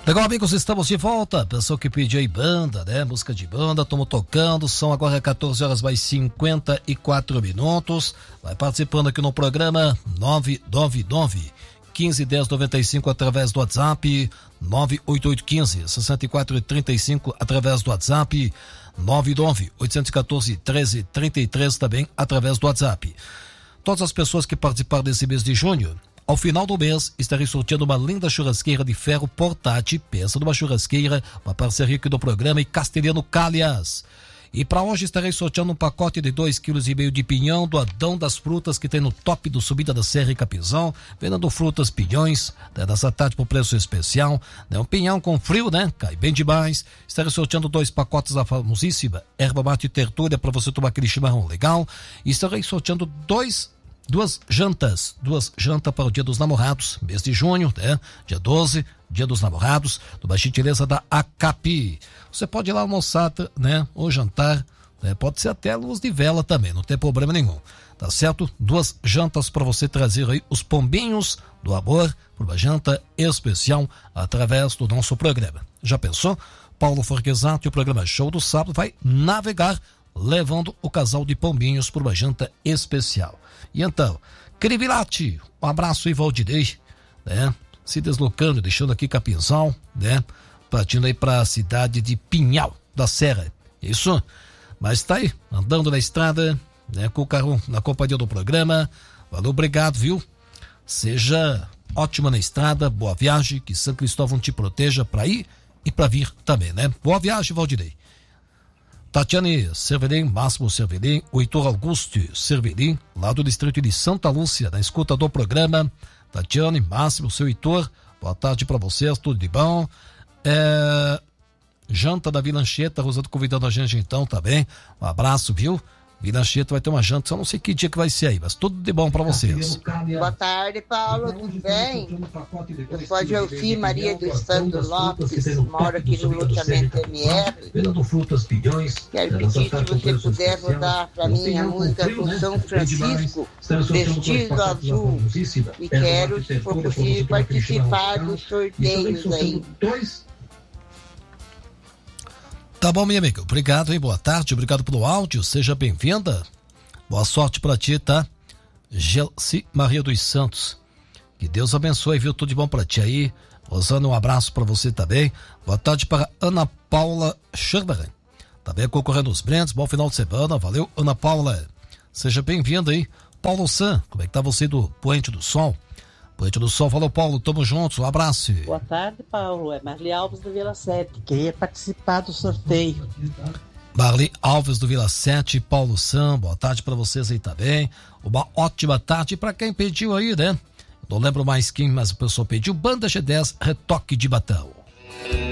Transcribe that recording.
Legal, amigos, estamos de volta. Pessoal que pediu aí banda, né? Música de banda, estamos tocando. São agora 14 horas mais 54 minutos. Vai participando aqui no programa 999 151095 através do WhatsApp, 98815 6435 através do WhatsApp, 99 814 1333 também através do WhatsApp. Todas as pessoas que participaram desse mês de junho, ao final do mês, estarei sorteando uma linda churrasqueira de ferro portátil, peça de uma churrasqueira, uma parceria aqui do programa e Castelhano Calhas. E para hoje estarei sorteando um pacote de 2,5 kg de pinhão do Adão das Frutas, que tem no top do Subida da Serra e Capizão, vendendo frutas, pinhões, né, nessa tarde por preço especial, né, um pinhão com frio, né, cai bem demais. Estarei sorteando 2 pacotes da famosíssima erva mate tertúlia para você tomar aquele chimarrão legal. E estarei sorteando duas jantas para o Dia dos Namorados, mês de junho, né? Dia 12, Dia dos Namorados, numa gentileza da ACAPI. Você pode ir lá almoçar, né? Ou jantar, né? Pode ser até luz de vela também, não tem problema nenhum. Tá certo? 2 jantas para você trazer aí os pombinhos do amor por uma janta especial através do nosso programa. Já pensou? Paulo Forquesato e o programa Show do Sábado vai navegar levando o casal de pombinhos por uma janta especial. E então, Crivilate, um abraço aí, Valdinei, né? Se deslocando, deixando aqui Capinzal, né? Partindo aí para a cidade de Pinhal da Serra. Isso? Mas tá aí, andando na estrada, né? Com o carro na companhia do programa. Valeu, obrigado, viu? Seja ótima na estrada, boa viagem, que São Cristóvão te proteja para ir e para vir também, né? Boa viagem, Valdinei. Tatiane Cervelin, Máximo Cervelin, o Heitor Augusto Cervelin, lá do distrito de Santa Lúcia, na escuta do programa. Tatiane, Máximo, seu Heitor, boa tarde para vocês, tudo de bom. Janta da Vila Anchieta, Rosando convidando a gente então também. Um abraço, viu? Vila Anchieta vai ter uma janta, só não sei que dia que vai ser aí, mas tudo de bom para vocês. Boa tarde, Paulo, tudo bem? Eu sou a Gelfi Maria dos Santos Lopes, moro aqui no loteamento MR. Quero pedir se você puder rodar para mim a música do São Francisco, Vestido Azul. E quero, se for possível, participar dos sorteios aí. Tá bom, minha amiga. Obrigado, hein? Boa tarde, obrigado pelo áudio. Seja bem-vinda. Boa sorte pra ti, tá? Gelsi Maria dos Santos. Que Deus abençoe, viu? Tudo de bom pra ti aí. Rosana, um abraço pra você também. Boa tarde para Ana Paula Scherberin. Também concorrendo os brindes. Bom final de semana. Valeu, Ana Paula. Seja bem-vinda aí. Paulo San, como é que tá você do Poente do Sol? Poente do Sol, falou, Paulo, tamo juntos, um abraço. Boa tarde, Paulo, é Marli Alves do Vila 7, queria participar do sorteio. Marli Alves do Vila 7, Paulo Sam, boa tarde pra vocês aí também, uma ótima tarde pra quem pediu aí, né? Não lembro mais quem, mas o pessoal pediu, Banda G10, Retoque de Batão.